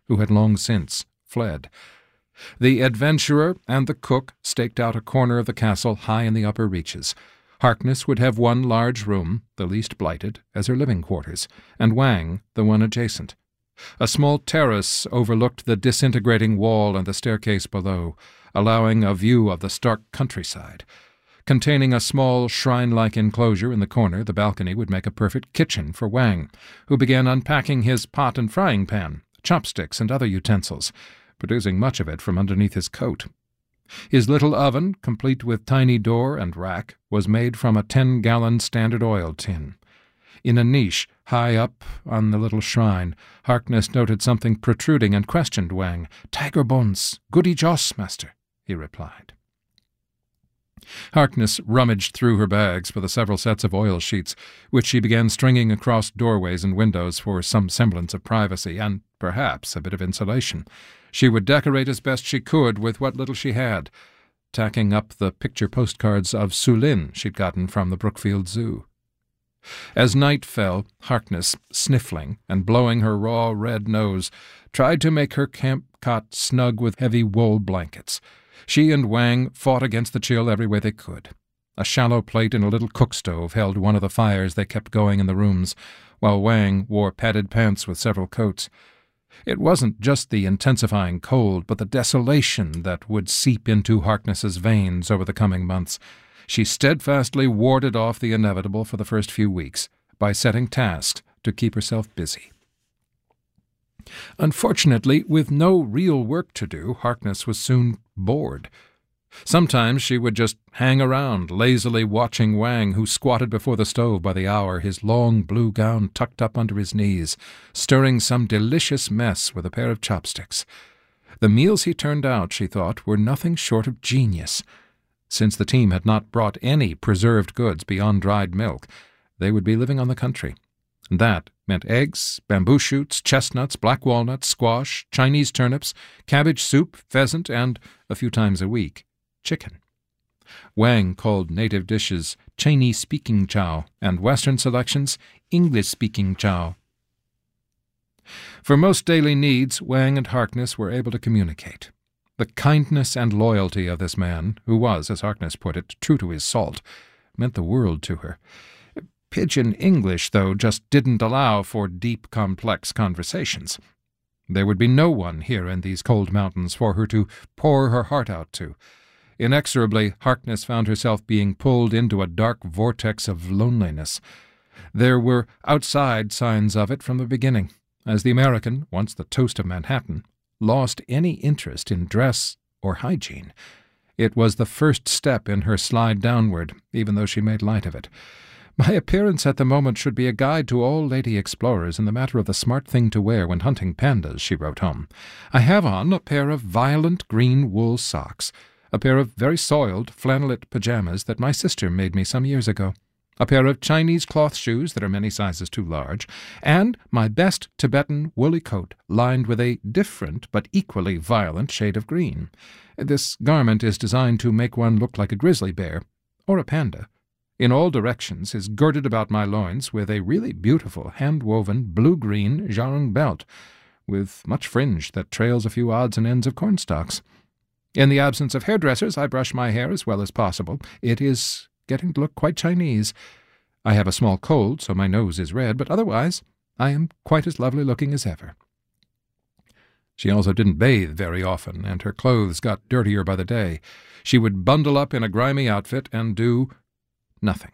who had long since fled. The adventurer and the cook staked out a corner of the castle high in the upper reaches. Harkness would have one large room, the least blighted, as her living quarters, and Wang the one adjacent. A small terrace overlooked the disintegrating wall and the staircase below, allowing a view of the stark countryside. Containing a small shrine-like enclosure in the corner, the balcony would make a perfect kitchen for Wang, who began unpacking his pot and frying pan, chopsticks and other utensils, producing much of it from underneath his coat. His little oven, complete with tiny door and rack, was made from a 10-gallon Standard Oil tin. In a niche, high up on the little shrine, Harkness noted something protruding and questioned Wang. "Tiger bones, goody joss, master," he replied. Harkness rummaged through her bags for the several sets of oil sheets, which she began stringing across doorways and windows for some semblance of privacy and, perhaps, a bit of insulation. She would decorate as best she could with what little she had, tacking up the picture postcards of Sulin she'd gotten from the Brookfield Zoo. As night fell, Harkness, sniffling and blowing her raw red nose, tried to make her camp cot snug with heavy wool blankets. She and Wang fought against the chill every way they could. A shallow plate in a little cook stove held one of the fires they kept going in the rooms, while Wang wore padded pants with several coats. It wasn't just the intensifying cold, but the desolation that would seep into Harkness's veins over the coming months. She steadfastly warded off the inevitable for the first few weeks by setting tasks to keep herself busy. Unfortunately, with no real work to do, Harkness was soon bored. Sometimes she would just hang around, lazily watching Wang, who squatted before the stove by the hour, his long blue gown tucked up under his knees, stirring some delicious mess with a pair of chopsticks. The meals he turned out, she thought, were nothing short of genius. Since the team had not brought any preserved goods beyond dried milk, they would be living on the country. And that meant eggs, bamboo shoots, chestnuts, black walnuts, squash, Chinese turnips, cabbage soup, pheasant, and, a few times a week, chicken. Wang called native dishes Chinese-speaking chow and Western selections English-speaking chow. For most daily needs, Wang and Harkness were able to communicate. The kindness and loyalty of this man, who was, as Harkness put it, true to his salt, meant the world to her. Pidgin English, though, just didn't allow for deep, complex conversations. There would be no one here in these cold mountains for her to pour her heart out to. Inexorably, Harkness found herself being pulled into a dark vortex of loneliness. There were outside signs of it from the beginning, as the American, once the toast of Manhattan, lost any interest in dress or hygiene. It was the first step in her slide downward, even though she made light of it. My appearance at the moment should be a guide to all lady explorers in the matter of the smart thing to wear when hunting pandas, she wrote home. I have on a pair of violent green wool socks, a pair of very soiled flannelette pajamas that my sister made me some years ago, a pair of Chinese cloth shoes that are many sizes too large, and my best Tibetan woolly coat lined with a different but equally violent shade of green. This garment is designed to make one look like a grizzly bear or a panda. In all directions is girded about my loins with a really beautiful hand-woven blue-green jarung belt, with much fringe that trails a few odds and ends of cornstalks. In the absence of hairdressers, I brush my hair as well as possible. It is getting to look quite Chinese. I have a small cold, so my nose is red, but otherwise I am quite as lovely-looking as ever. She also didn't bathe very often, and her clothes got dirtier by the day. She would bundle up in a grimy outfit and do nothing.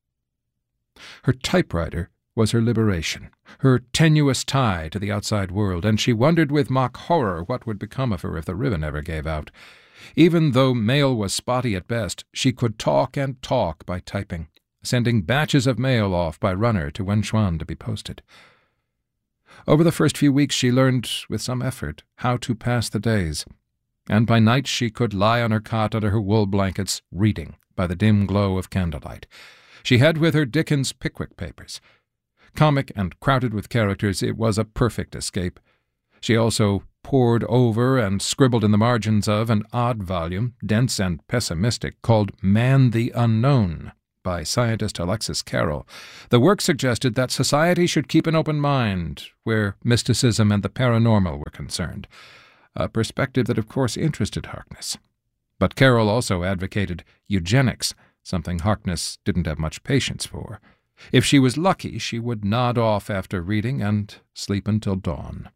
Her typewriter was her liberation, her tenuous tie to the outside world, and she wondered with mock horror what would become of her if the ribbon ever gave out. Even though mail was spotty at best, she could talk and talk by typing, sending batches of mail off by runner to Wenchuan to be posted. Over the first few weeks she learned, with some effort, how to pass the days, and by night she could lie on her cot under her wool blankets, reading by the dim glow of candlelight. She had with her Dickens' Pickwick papers. Comic and crowded with characters, it was a perfect escape. She also pored over and scribbled in the margins of an odd volume, dense and pessimistic, called Man the Unknown, by scientist Alexis Carrel, the work suggested that society should keep an open mind where mysticism and the paranormal were concerned, a perspective that of course interested Harkness. But Carrel also advocated eugenics, something Harkness didn't have much patience for. If she was lucky, she would nod off after reading and sleep until dawn.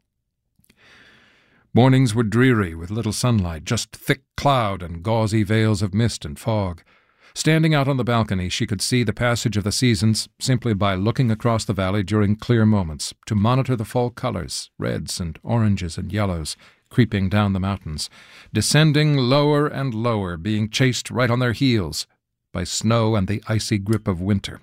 Mornings were dreary, with little sunlight, just thick cloud and gauzy veils of mist and fog. Standing out on the balcony, she could see the passage of the seasons simply by looking across the valley during clear moments, to monitor the fall colors, reds and oranges and yellows, creeping down the mountains, descending lower and lower, being chased right on their heels by snow and the icy grip of winter.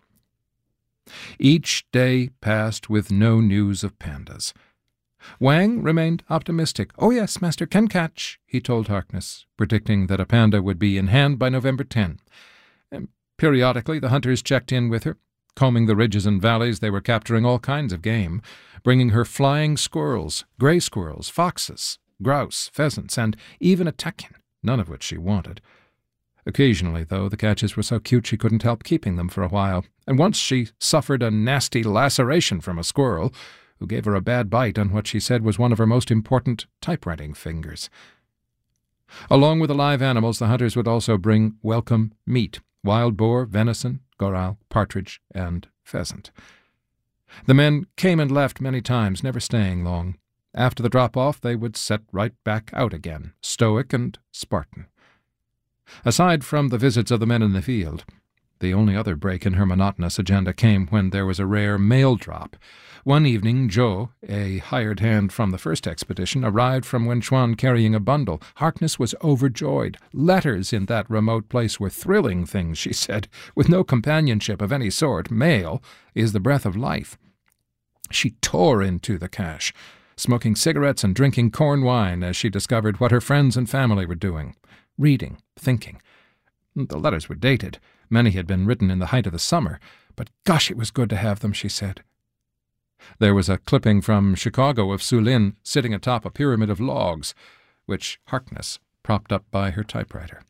Each day passed with no news of pandas. Wang remained optimistic. "Oh yes, Master can catch," he told Harkness, predicting that a panda would be in hand by November 10. And periodically the hunters checked in with her. Combing the ridges and valleys, they were capturing all kinds of game, bringing her flying squirrels, gray squirrels, foxes, grouse, pheasants, and even a tekin, none of which she wanted. Occasionally, though, the catches were so cute she couldn't help keeping them for a while, and once she suffered a nasty laceration from a squirrel, who gave her a bad bite on what she said was one of her most important typewriting fingers. Along with the live animals, the hunters would also bring welcome meat: wild boar, venison, goral, partridge, and pheasant. The men came and left many times, never staying long. After the drop-off, they would set right back out again, stoic and Spartan. Aside from the visits of the men in the field, the only other break in her monotonous agenda came when there was a rare mail drop. One evening, Zhou, a hired hand from the first expedition, arrived from Wenchuan carrying a bundle. Harkness was overjoyed. Letters in that remote place were thrilling things, she said, with no companionship of any sort. Mail is the breath of life. She tore into the cache, smoking cigarettes and drinking corn wine as she discovered what her friends and family were doing. Reading, thinking. The letters were dated. Many had been written in the height of the summer, but gosh, it was good to have them, she said. There was a clipping from Chicago of Su Lin sitting atop a pyramid of logs, which Harkness propped up by her typewriter.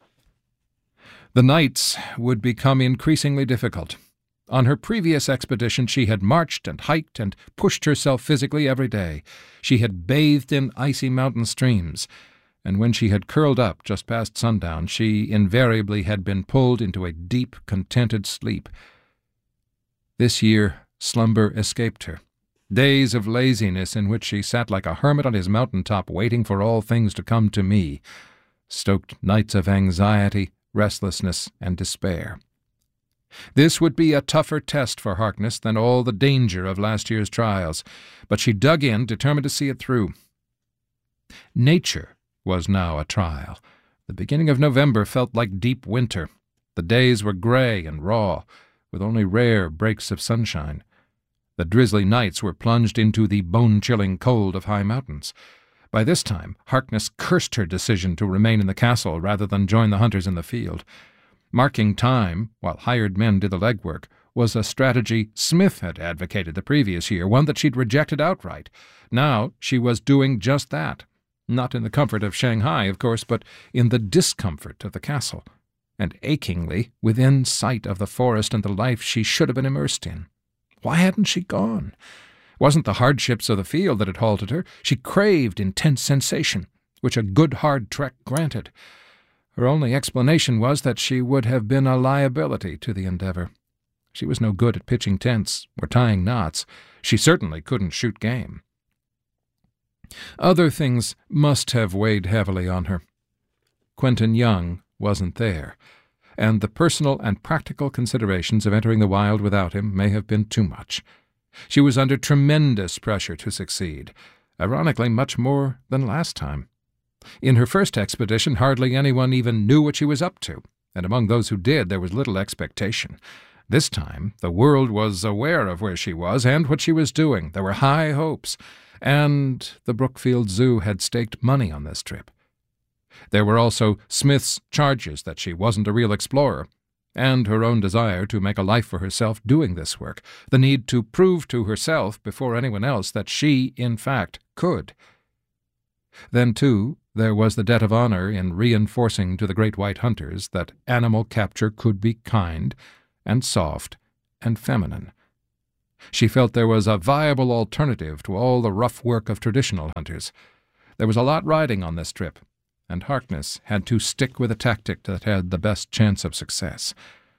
The nights would become increasingly difficult. On her previous expedition she had marched and hiked and pushed herself physically every day. She had bathed in icy mountain streams, and when she had curled up just past sundown, she invariably had been pulled into a deep, contented sleep. This year slumber escaped her. Days of laziness in which she sat like a hermit on his mountain top waiting for all things to come to me, stoked nights of anxiety, restlessness, and despair. This would be a tougher test for Harkness than all the danger of last year's trials, but she dug in, determined to see it through. Nature was now a trial. The beginning of November felt like deep winter. The days were gray and raw, with only rare breaks of sunshine. The drizzly nights were plunged into the bone-chilling cold of high mountains. By this time, Harkness cursed her decision to remain in the castle rather than join the hunters in the field. Marking time, while hired men did the legwork, was a strategy Smith had advocated the previous year, one that she'd rejected outright. Now she was doing just that. Not in the comfort of Shanghai, of course, but in the discomfort of the castle, and achingly within sight of the forest and the life she should have been immersed in. Why hadn't she gone? It wasn't the hardships of the field that had halted her. She craved intense sensation, which a good hard trek granted. Her only explanation was that she would have been a liability to the endeavor. She was no good at pitching tents or tying knots. She certainly couldn't shoot game. Other things must have weighed heavily on her. Quentin Young wasn't there, and the personal and practical considerations of entering the wild without him may have been too much. She was under tremendous pressure to succeed, ironically much more than last time. In her first expedition, hardly anyone even knew what she was up to, and among those who did, there was little expectation. This time, the world was aware of where she was and what she was doing. There were high hopes, and the Brookfield Zoo had staked money on this trip. There were also Smith's charges that she wasn't a real explorer, and her own desire to make a life for herself doing this work, the need to prove to herself before anyone else that she, in fact, could. Then, too, there was the debt of honor in reinforcing to the great white hunters that animal capture could be kind and soft and feminine. She felt there was a viable alternative to all the rough work of traditional hunters. There was a lot riding on this trip, and Harkness had to stick with a tactic that had the best chance of success.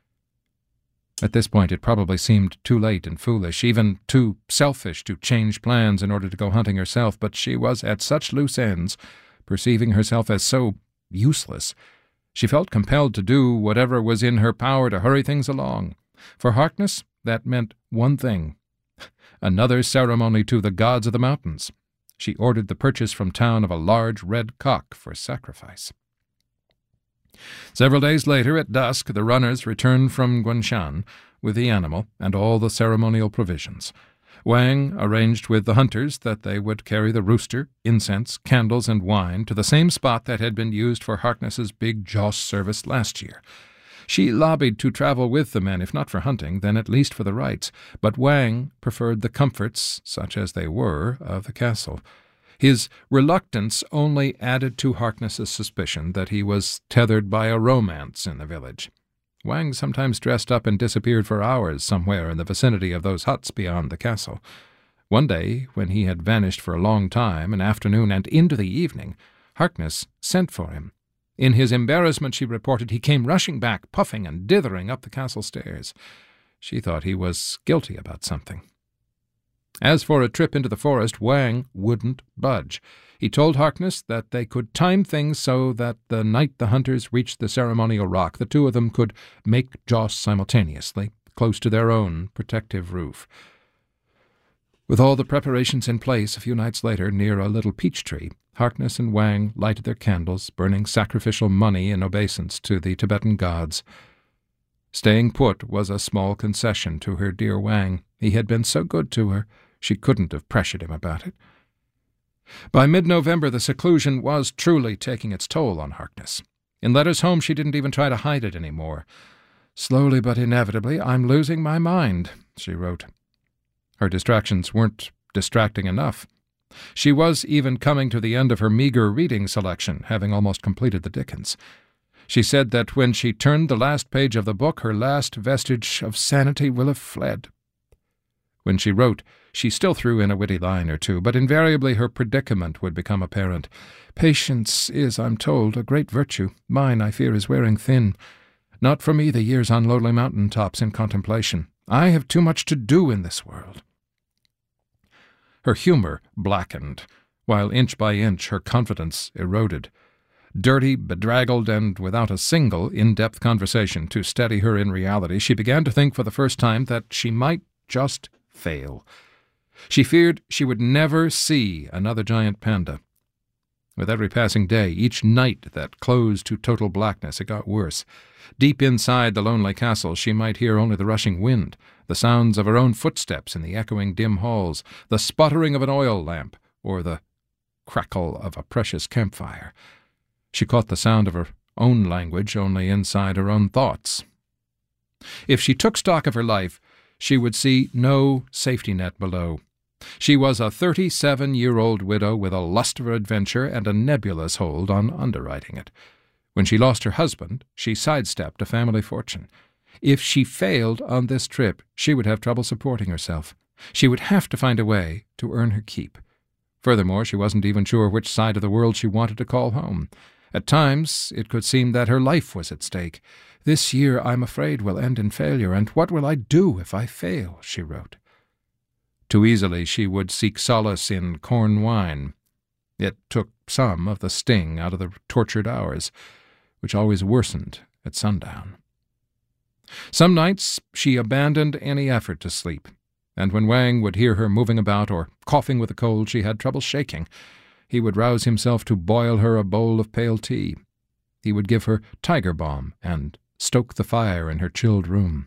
At this point it probably seemed too late and foolish, even too selfish to change plans in order to go hunting herself, but she was at such loose ends, perceiving herself as so useless. She felt compelled to do whatever was in her power to hurry things along. For Harkness, that meant one thing: another ceremony to the gods of the mountains. She ordered the purchase from town of a large red cock for sacrifice. Several days later, at dusk, the runners returned from Guanshan with the animal and all the ceremonial provisions. Wang arranged with the hunters that they would carry the rooster, incense, candles, and wine to the same spot that had been used for Harkness's big joss service last year. She lobbied to travel with the men, if not for hunting, then at least for the rites, but Wang preferred the comforts, such as they were, of the castle. His reluctance only added to Harkness's suspicion that he was tethered by a romance in the village. Wang sometimes dressed up and disappeared for hours somewhere in the vicinity of those huts beyond the castle. One day, when he had vanished for a long time, an afternoon and into the evening, Harkness sent for him. In his embarrassment, she reported, he came rushing back, puffing and dithering up the castle stairs. She thought he was guilty about something. As for a trip into the forest, Wang wouldn't budge. He told Harkness that they could time things so that the night the hunters reached the ceremonial rock, the two of them could make joss simultaneously, close to their own protective roof. With all the preparations in place, a few nights later, near a little peach tree, Harkness and Wang lighted their candles, burning sacrificial money in obeisance to the Tibetan gods. Staying put was a small concession to her dear Wang. He had been so good to her, she couldn't have pressured him about it. By mid-November, the seclusion was truly taking its toll on Harkness. In letters home, she didn't even try to hide it any more. "Slowly but inevitably, I'm losing my mind," she wrote. Her distractions weren't distracting enough. She was even coming to the end of her meager reading selection, having almost completed the Dickens. She said that when she turned the last page of the book, her last vestige of sanity will have fled. When she wrote, she still threw in a witty line or two, but invariably her predicament would become apparent. "Patience is, I'm told, a great virtue. Mine, I fear, is wearing thin. Not for me the years on lonely mountain tops in contemplation. I have too much to do in this world." Her humor blackened, while inch by inch her confidence eroded. Dirty, bedraggled, and without a single in-depth conversation to steady her in reality, she began to think for the first time that she might just fail. She feared she would never see another giant panda. With every passing day, each night that closed to total blackness, it got worse. Deep inside the lonely castle, she might hear only the rushing wind, the sounds of her own footsteps in the echoing dim halls, the sputtering of an oil lamp, or the crackle of a precious campfire. She caught the sound of her own language only inside her own thoughts. If she took stock of her life, she would see no safety net below. She was a 37-year-old widow with a lust for adventure and a nebulous hold on underwriting it. When she lost her husband, she sidestepped a family fortune. If she failed on this trip, she would have trouble supporting herself. She would have to find a way to earn her keep. Furthermore, she wasn't even sure which side of the world she wanted to call home. At times, it could seem that her life was at stake. "This year, I'm afraid, will end in failure, and what will I do if I fail?" she wrote. Too easily she would seek solace in corn wine. It took some of the sting out of the tortured hours, which always worsened at sundown. Some nights she abandoned any effort to sleep, and when Wang would hear her moving about or coughing with a cold, she had trouble shaking. He would rouse himself to boil her a bowl of pale tea. He would give her tiger balm and stoke the fire in her chilled room.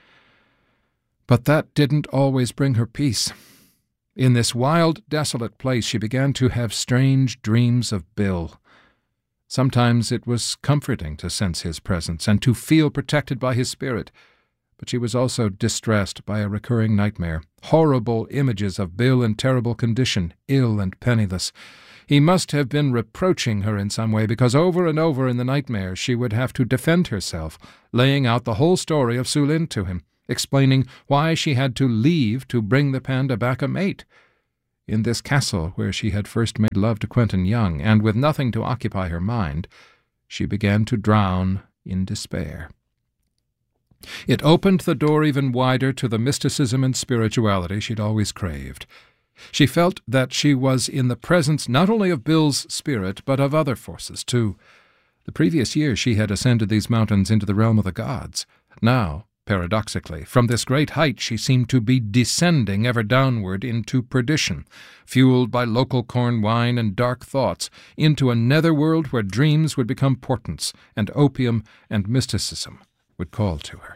But that didn't always bring her peace. In this wild, desolate place she began to have strange dreams of Bill. Sometimes it was comforting to sense his presence and to feel protected by his spirit, but she was also distressed by a recurring nightmare, horrible images of Bill in terrible condition, ill and penniless. He must have been reproaching her in some way, because over and over in the nightmare she would have to defend herself, laying out the whole story of Su Lin to him, explaining why she had to leave to bring the panda back a mate. In this castle where she had first made love to Quentin Young, and with nothing to occupy her mind, she began to drown in despair. It opened the door even wider to the mysticism and spirituality she'd always craved. She felt that she was in the presence not only of Bill's spirit, but of other forces, too. The previous year she had ascended these mountains into the realm of the gods. Now, paradoxically, from this great height she seemed to be descending ever downward into perdition, fueled by local corn wine and dark thoughts, into a netherworld where dreams would become portents, and opium and mysticism would call to her.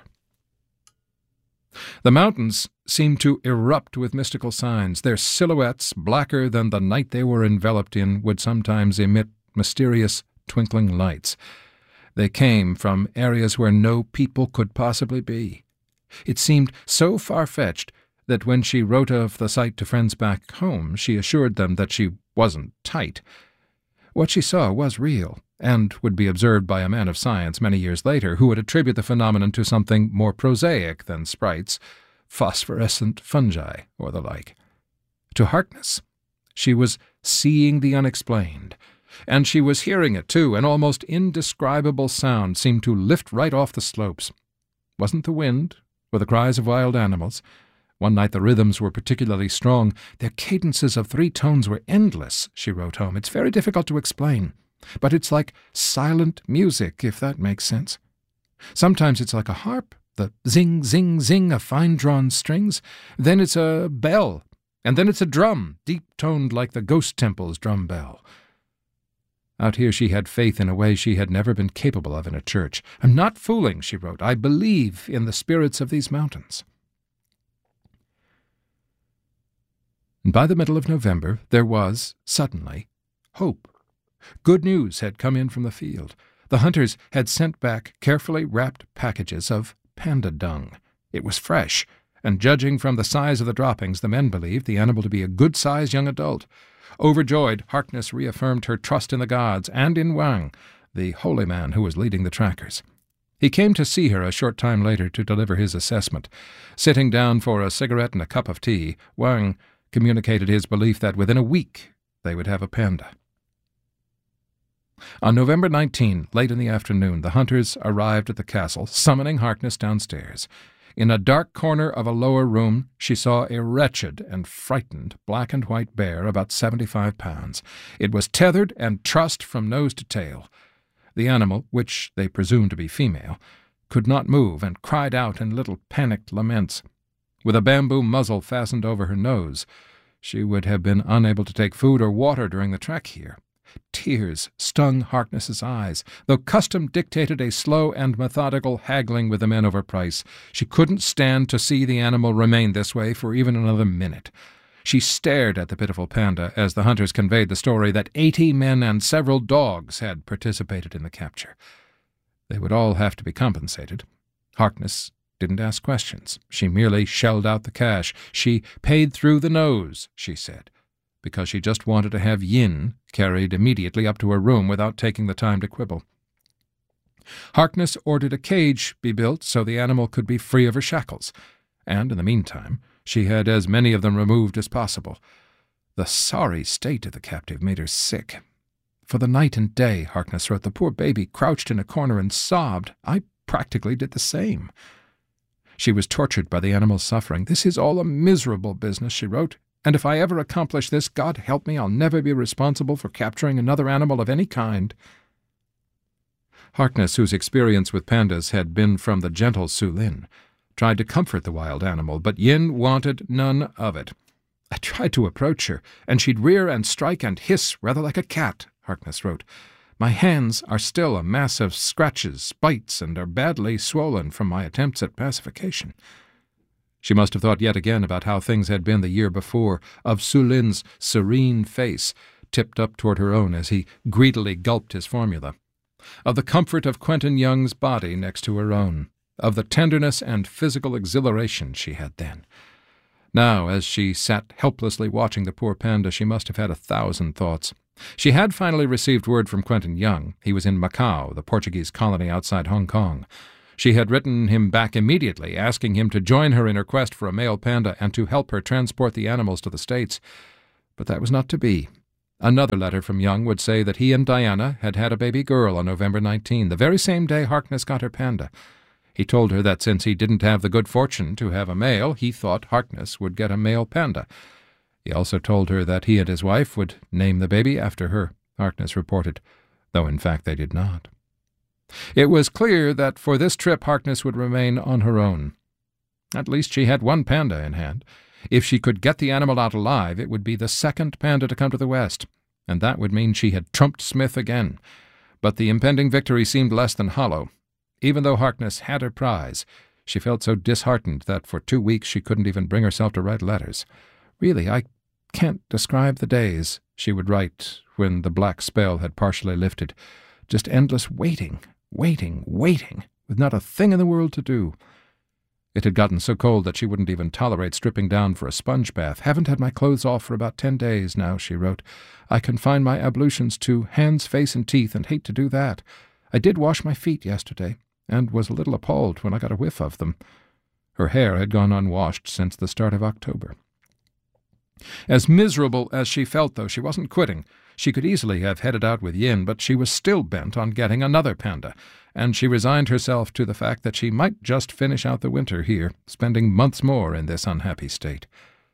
The mountains seemed to erupt with mystical signs. Their silhouettes, blacker than the night they were enveloped in, would sometimes emit mysterious twinkling lights. They came from areas where no people could possibly be. It seemed so far-fetched that when she wrote of the sight to friends back home, she assured them that she wasn't tight. What she saw was real, and would be observed by a man of science many years later, who would attribute the phenomenon to something more prosaic than sprites, phosphorescent fungi, or the like. To Harkness, she was seeing the unexplained, and she was hearing it, too. An almost indescribable sound seemed to lift right off the slopes. Wasn't the wind, or the cries of wild animals? One night the rhythms were particularly strong. Their cadences of 3 tones were endless, she wrote home. It's very difficult to explain, but it's like silent music, if that makes sense. Sometimes it's like a harp, the zing, zing, zing of fine-drawn strings. Then it's a bell, and then it's a drum, deep-toned like the ghost temple's drum bell. Out here she had faith in a way she had never been capable of in a church. I'm not fooling, she wrote. I believe in the spirits of these mountains. And by the middle of November there was, suddenly, hope. Good news had come in from the field. The hunters had sent back carefully wrapped packages of panda dung. It was fresh, and judging from the size of the droppings, the men believed the animal to be a good-sized young adult. Overjoyed, Harkness reaffirmed her trust in the gods and in Wang, the holy man who was leading the trackers. He came to see her a short time later to deliver his assessment. Sitting down for a cigarette and a cup of tea, Wang communicated his belief that within a week they would have a panda. On November 19, late in the afternoon, the hunters arrived at the castle, summoning Harkness downstairs. In a dark corner of a lower room she saw a wretched and frightened black and white bear about 75 pounds. It was tethered and trussed from nose to tail. The animal, which they presumed to be female, could not move and cried out in little panicked laments. With a bamboo muzzle fastened over her nose, she would have been unable to take food or water during the trek here. Tears stung Harkness's eyes. Though custom dictated a slow and methodical haggling with the men over price, she couldn't stand to see the animal remain this way for even another minute. She stared at the pitiful panda as the hunters conveyed the story that 80 men and several dogs had participated in the capture. They would all have to be compensated. Harkness didn't ask questions. She merely shelled out the cash. She paid through the nose, she said, because she just wanted to have Yin carried immediately up to her room without taking the time to quibble. Harkness ordered a cage be built so the animal could be free of her shackles, and in the meantime she had as many of them removed as possible. The sorry state of the captive made her sick. For the night and day, Harkness wrote, the poor baby crouched in a corner and sobbed. I practically did the same. She was tortured by the animal's suffering. This is all a miserable business, she wrote, and if I ever accomplish this, God help me, I'll never be responsible for capturing another animal of any kind. Harkness, whose experience with pandas had been from the gentle Su Lin, tried to comfort the wild animal, but Yin wanted none of it. I tried to approach her, and she'd rear and strike and hiss rather like a cat, Harkness wrote. My hands are still a mass of scratches, bites, and are badly swollen from my attempts at pacification. She must have thought yet again about how things had been the year before, of Su Lin's serene face tipped up toward her own as he greedily gulped his formula, of the comfort of Quentin Young's body next to her own, of the tenderness and physical exhilaration she had then. Now, as she sat helplessly watching the poor panda, she must have had 1,000 thoughts. She had finally received word from Quentin Young. He was in Macau, the Portuguese colony outside Hong Kong. She had written him back immediately, asking him to join her in her quest for a male panda and to help her transport the animals to the States. But that was not to be. Another letter from Young would say that he and Diana had had a baby girl on November 19, the very same day Harkness got her panda. He told her that since he didn't have the good fortune to have a male, he thought Harkness would get a male panda. He also told her that he and his wife would name the baby after her, Harkness reported, though in fact they did not. It was clear that for this trip Harkness would remain on her own. At least she had one panda in hand. If she could get the animal out alive, it would be the second panda to come to the West, and that would mean she had trumped Smith again. But the impending victory seemed less than hollow. Even though Harkness had her prize, she felt so disheartened that for 2 weeks she couldn't even bring herself to write letters. "Really, I can't describe the days," she would write when the black spell had partially lifted. "Just endless waiting, waiting, with not a thing in the world to do." It had gotten so cold that she wouldn't even tolerate stripping down for a sponge bath. "Haven't had my clothes off for about 10 days now," she wrote. "I confine my ablutions to hands, face, and teeth, and hate to do that. I did wash my feet yesterday, and was a little appalled when I got a whiff of them." Her hair had gone unwashed since the start of October. As miserable as she felt, though, she wasn't quitting. She could easily have headed out with Yin, but she was still bent on getting another panda, and she resigned herself to the fact that she might just finish out the winter here, spending months more in this unhappy state.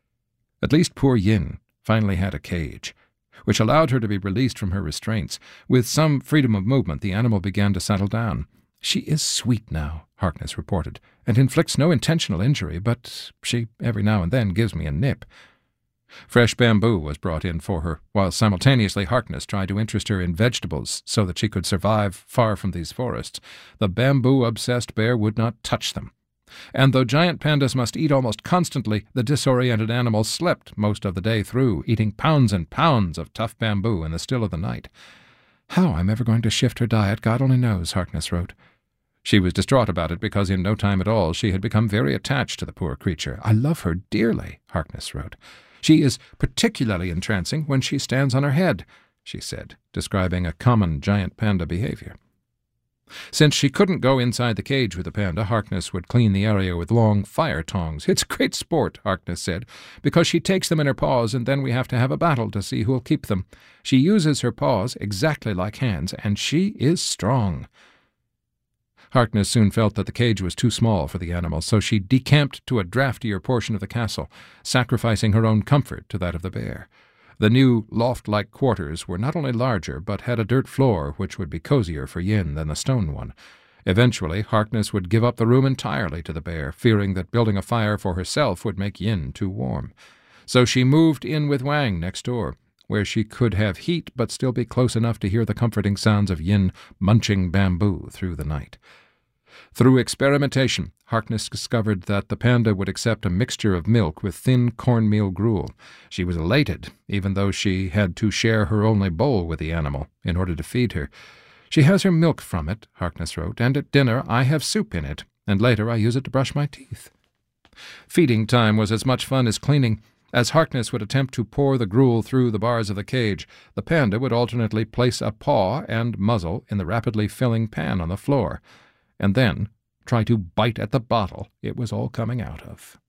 At least poor Yin finally had a cage, which allowed her to be released from her restraints. With some freedom of movement, the animal began to settle down. "She is sweet now," Harkness reported, "and inflicts no intentional injury, but she every now and then gives me a nip." Fresh bamboo was brought in for her, while simultaneously Harkness tried to interest her in vegetables so that she could survive far from these forests. The bamboo-obsessed bear would not touch them. And though giant pandas must eat almost constantly, the disoriented animal slept most of the day through, eating pounds and pounds of tough bamboo in the still of the night. "How I'm ever going to shift her diet, God only knows," Harkness wrote. She was distraught about it because in no time at all she had become very attached to the poor creature. "I love her dearly," Harkness wrote. "She is particularly entrancing when she stands on her head," she said, describing a common giant panda behavior. Since she couldn't go inside the cage with the panda, Harkness would clean the area with long fire tongs. "It's great sport," Harkness said, "because she takes them in her paws and then we have to have a battle to see who'll keep them. She uses her paws exactly like hands, and she is strong." Harkness soon felt that the cage was too small for the animal, so she decamped to a draftier portion of the castle, sacrificing her own comfort to that of the bear. The new loft-like quarters were not only larger, but had a dirt floor which would be cozier for Yin than the stone one. Eventually, Harkness would give up the room entirely to the bear, fearing that building a fire for herself would make Yin too warm. So she moved in with Wang next door, where she could have heat but still be close enough to hear the comforting sounds of Yin munching bamboo through the night. Through experimentation, Harkness discovered that the panda would accept a mixture of milk with thin cornmeal gruel. She was elated, even though she had to share her only bowl with the animal in order to feed her. "She has her milk from it," Harkness wrote, "and at dinner I have soup in it, and later I use it to brush my teeth." Feeding time was as much fun as cleaning. As Harkness would attempt to pour the gruel through the bars of the cage, the panda would alternately place a paw and muzzle in the rapidly filling pan on the floor, and then try to bite at the bottle it was all coming out of.